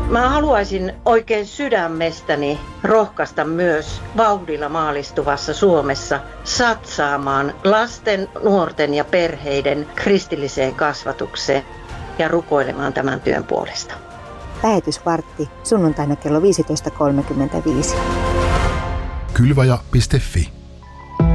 Mä haluaisin oikein sydämestäni rohkaista myös vauhdilla maalistuvassa Suomessa satsaamaan lasten, nuorten ja perheiden kristilliseen kasvatukseen ja rukoilemaan tämän työn puolesta. Lähetysvartti sunnuntaina kello 15.35. Kylvaja.fi